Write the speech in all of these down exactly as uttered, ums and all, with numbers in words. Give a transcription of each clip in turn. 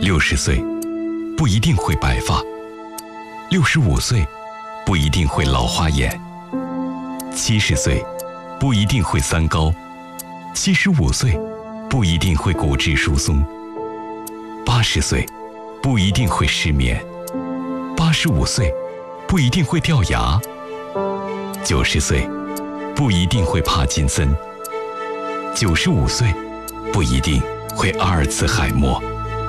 六十岁不一定会白发，六十五岁不一定会老花眼，七十岁不一定会三高，七十五岁不一定会骨质疏松，八十岁不一定会失眠，八十五岁不一定会掉牙，九十岁不一定会帕金森，九十五岁不一定会阿尔茨海默，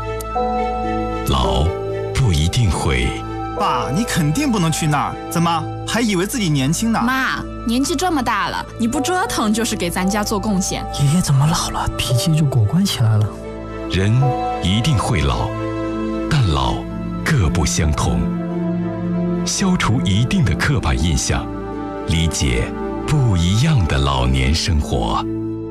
老不一定会。 爸，你肯定不能去那儿，怎么还以为自己年轻呢？ 妈，年纪这么大了，你不折腾就是给咱家做贡献。 爷爷怎么老了，脾气就果断起来了？ 人一定会老，但老各不相同。消除一定的刻板印象，理解不一样的老年生活。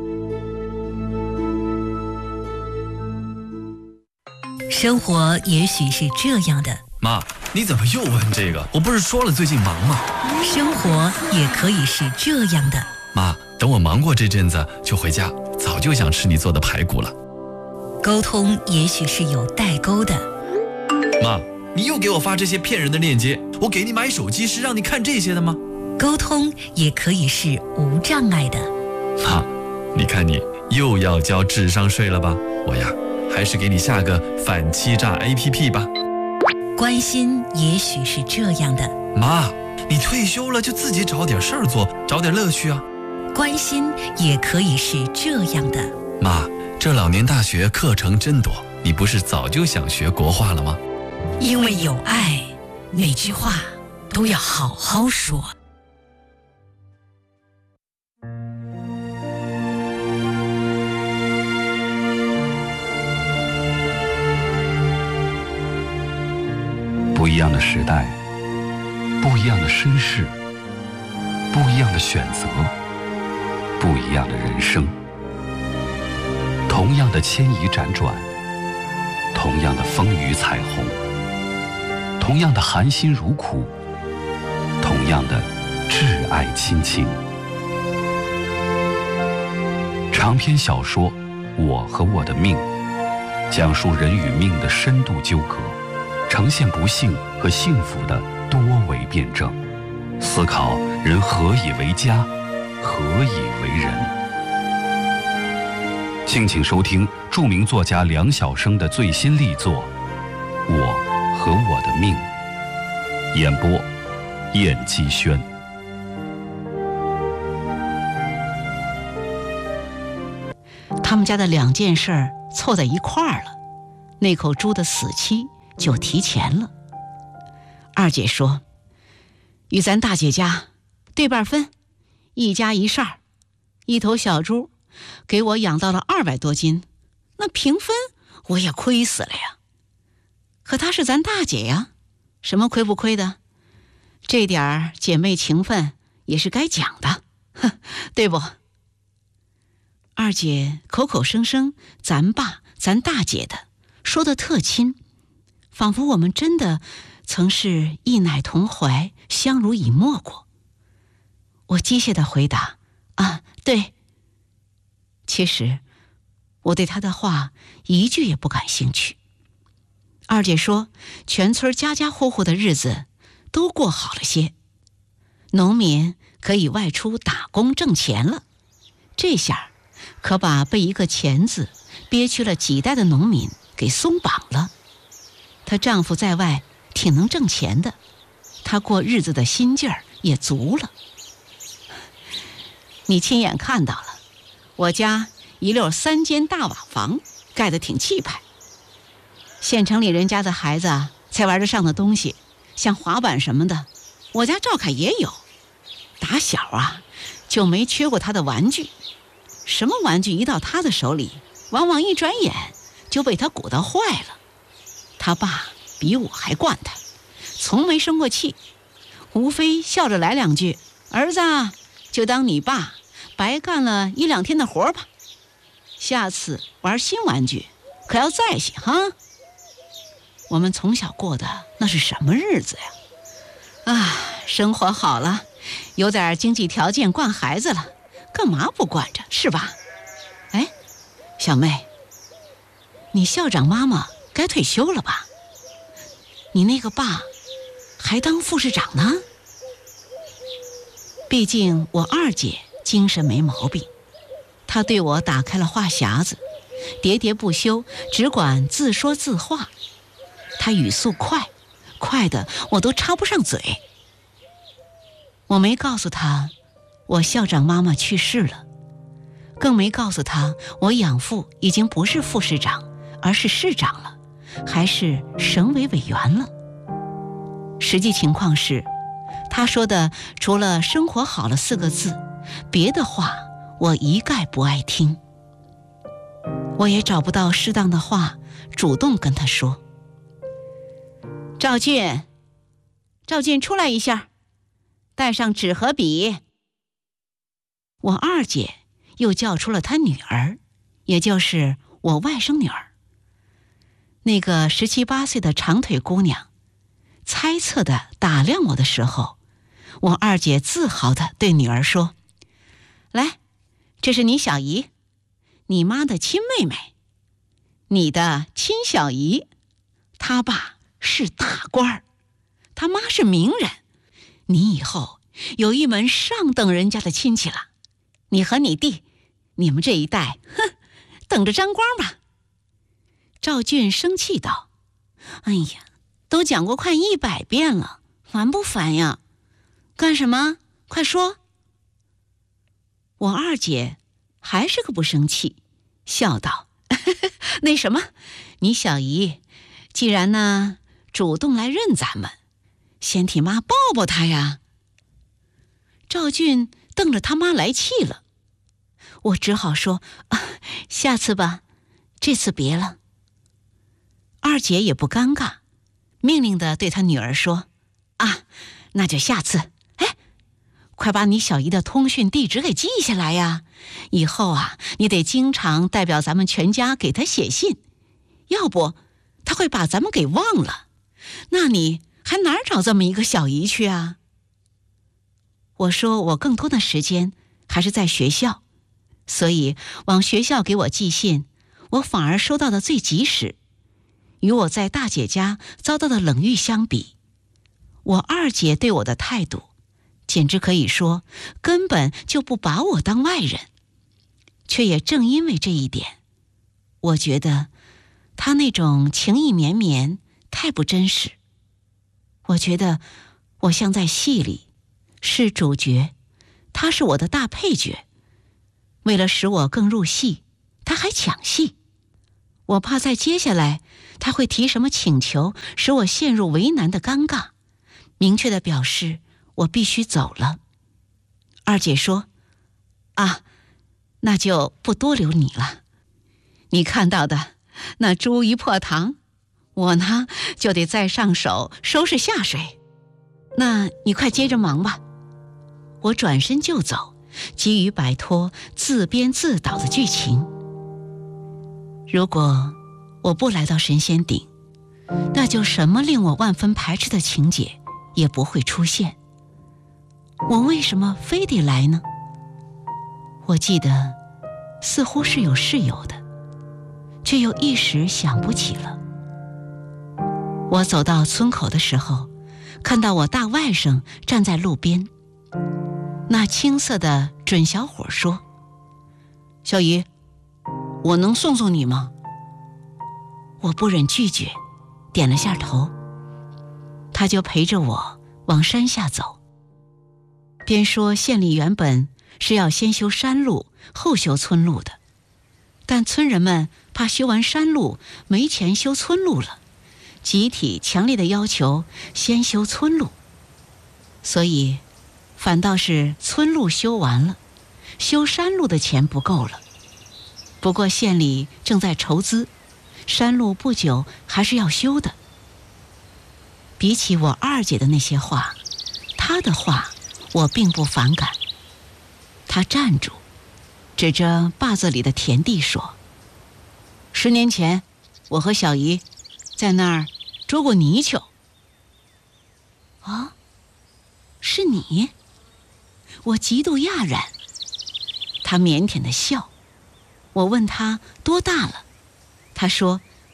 生活也许是这样的。 妈，你怎么又问这个？我不是说了最近忙吗？ 生活也可以是这样的。 妈，等我忙过这阵子就回家，早就想吃你做的排骨了。 沟通也许是有代沟的。 妈，你又给我发这些骗人的链接，我给你买手机是让你看这些的吗？ 沟通也可以是无障碍的。 妈，你看你又要交智商税了吧？我呀，还是给你下个反欺诈 A P P 吧。 关心也许是这样的。 妈，你退休了就自己找点事儿做，找点乐趣啊。 关心也可以是这样的。 妈，这老年大学课程真多，你不是早就想学国画了吗？ 因为有爱，每句话都要好好说。 不一样的时代，不一样的身世，不一样的选择，不一样的人生。同样的牵移辗转，同样的风雨彩虹，同样的含辛茹苦，同样的挚爱亲情。长篇小说《我和我的命》，讲述人与命的深度纠葛，呈现不幸和幸福的多维辩证，思考人何以为家，何以为人。敬请收听著名作家梁晓声的最新力作《我和我的命》，演播燕姬轩。 他们家的两件事儿凑在一块儿了，那口猪的死期就提前了。二姐说，与咱大姐家对半分，一家一扇儿，一头小猪给我养到了二百多斤，那平分我也亏死了呀。可她是咱大姐呀，什么亏不亏的，这点儿姐妹情分也是该讲的，哼，对不？二姐口口声声咱爸咱大姐的，说得特亲，仿佛我们真的曾是一奶同怀，相濡以沫过。我机械地回答，啊，对。其实我对她的话一句也不感兴趣。二姐说，全村家家户户的日子都过好了些，农民可以外出打工挣钱了，这下可把被一个钱字憋屈了几代的农民给松绑了。她丈夫在外挺能挣钱的，她过日子的心劲儿也足了。你亲眼看到了，我家一溜三间大瓦房，盖得挺气派。县城里人家的孩子啊，才玩得上的东西，像滑板什么的，我家赵凯也有。打小啊，就没缺过他的玩具。什么玩具一到他的手里，往往一转眼就被他鼓捣坏了。他爸比我还惯他，从没生过气，无非笑着来两句，儿子就当你爸白干了一两天的活吧，下次玩新玩具可要在些哈。我们从小过的那是什么日子呀？啊，生活好了，有点经济条件惯孩子了，干嘛不惯着是吧？哎，小妹，你校长妈妈该退休了吧？你那个爸还当副市长呢。毕竟我二姐精神没毛病，她对我打开了话匣子，喋喋不休，只管自说自话。她语速快，快的我都插不上嘴。我没告诉她我校长妈妈去世了，更没告诉她我养父已经不是副市长，而是市长了，还是省委委员了。实际情况是，他说的除了生活好了四个字，别的话我一概不爱听。我也找不到适当的话主动跟他说。赵俊，赵俊出来一下，带上纸和笔。我二姐又叫出了她女儿，也就是我外甥女儿，那个十七八岁的长腿姑娘。猜测的打量我的时候，我二姐自豪地对女儿说：来，这是你小姨，你妈的亲妹妹，你的亲小姨，她爸是大官儿，他妈是名人，你以后有一门上等人家的亲戚了。你和你弟，你们这一代，哼，等着沾光吧。赵俊生气道：哎呀，都讲过快一百遍了，烦不烦呀？干什么？快说！我二姐还是个不生气，笑道：那什么，你小姨既然呢主动来认咱们，先替妈抱抱她呀。赵俊瞪着他妈来气了，我只好说、啊、下次吧，这次别了。二姐也不尴尬，命令地对她女儿说：啊，那就下次。哎，快把你小姨的通讯地址给记下来呀，以后啊你得经常代表咱们全家给她写信，要不她会把咱们给忘了，那你还哪儿找这么一个小姨去啊？我说我更多的时间还是在学校，所以往学校给我寄信，我反而收到的最及时。与我在大姐家遭到的冷遇相比，我二姐对我的态度简直可以说根本就不把我当外人。却也正因为这一点，我觉得她那种情意绵绵太不真实。我觉得我像在戏里是主角，她是我的大配角。为了使我更入戏，她还抢戏。我怕在接下来他会提什么请求，使我陷入为难的尴尬，明确地表示我必须走了。二姐说：啊，那就不多留你了。你看到的那猪一破堂，我呢就得再上手收拾下水。那你快接着忙吧。我转身就走，急于摆脱自编自导的剧情。如果我不来到神仙顶，那就什么令我万分排斥的情节也不会出现。我为什么非得来呢？我记得似乎是有事由的，却又一时想不起了。我走到村口的时候，看到我大外甥站在路边。那青涩的准小伙说：小姨，我能送送你吗？我不忍拒绝，点了下头。他就陪着我往山下走，边说县里原本是要先修山路后修村路的，但村人们怕修完山路没钱修村路了，集体强烈的要求先修村路，所以反倒是村路修完了，修山路的钱不够了。不过县里正在筹资，山路不久还是要修的。比起我二姐的那些话，她的话我并不反感。她站住，指着坝子里的田地说：十年前我和小姨在那儿捉过泥鳅。啊，是你？我极度讶然。她腼腆地笑。我问她多大了，她说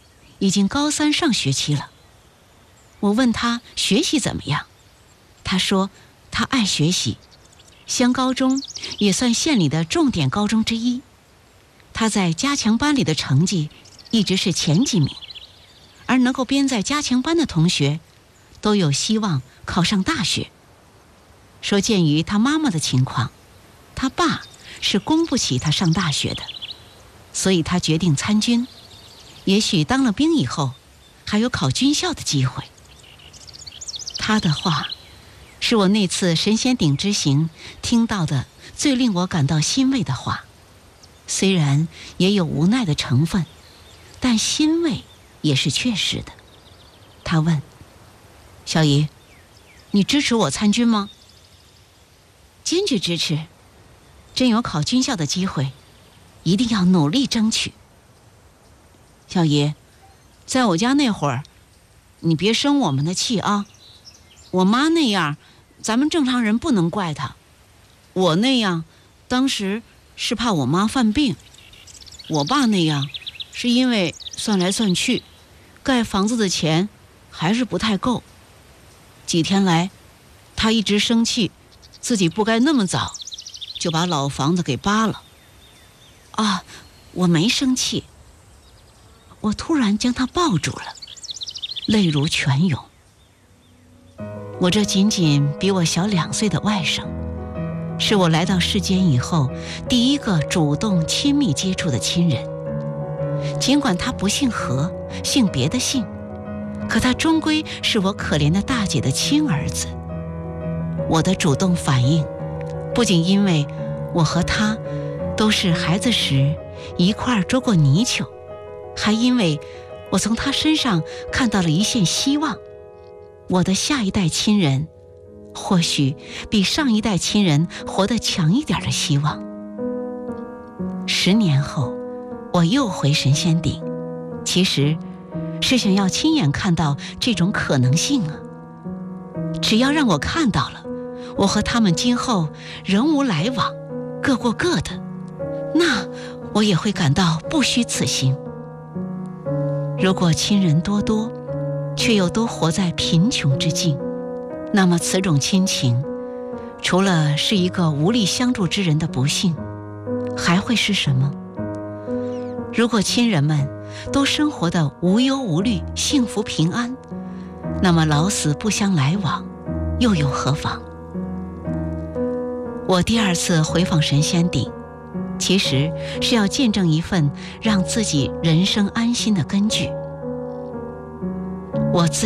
已经高三上学期了。我问他学习怎么样，他说他爱学习，乡高中也算县里的重点高中之一，他在加强班里的成绩一直是前几名，而能够编在加强班的同学都有希望考上大学。说鉴于他妈妈的情况，他爸是供不起他上大学的，所以他决定参军，也许当了兵以后还有考军校的机会。他的话是我那次神仙顶之行听到的最令我感到欣慰的话，虽然也有无奈的成分，但欣慰也是确实的。他问：小姨，你支持我参军吗？坚决支持，真有考军校的机会，一定要努力争取。小姨，在我家那会儿，你别生我们的气啊。我妈那样，咱们正常人不能怪她。我那样，当时是怕我妈犯病。我爸那样，是因为算来算去，盖房子的钱还是不太够。几天来，他一直生气，自己不该那么早就把老房子给扒了。啊，我没生气。我突然将他抱住了，泪如泉涌。我这仅仅比我小两岁的外甥，是我来到世间以后第一个主动亲密接触的亲人。尽管他不姓何，姓别的姓，可他终归是我可怜的大姐的亲儿子。我的主动反应，不仅因为我和他都是孩子时一块儿捉过泥鳅，还因为我从他身上看到了一线希望。我的下一代亲人或许比上一代亲人活得强一点的希望。十年后我又回神仙顶，其实是想要亲眼看到这种可能性啊。只要让我看到了我和他们今后仍无来往，各过各的，那我也会感到不虚此行。如果亲人多多，却又都活在贫穷之境，那么此种亲情除了是一个无力相助之人的不幸，还会是什么？如果亲人们都生活得无忧无虑、幸福平安，那么老死不相来往又有何妨？我第二次回访神仙顶，其实是要见证一份让自己人生安心的根据。我自